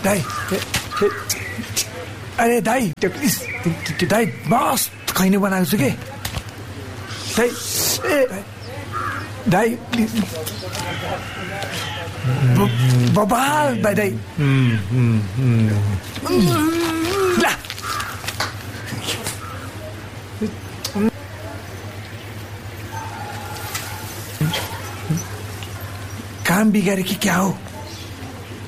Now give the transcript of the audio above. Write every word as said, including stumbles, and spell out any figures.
दाई अरे दाई त्यो प्लिज त्यो दाई मस्त खैनी बनाएको छु के दाई ए दाई प्लिज बबाल दाई दाई ला काम बिगारे कि क्या हो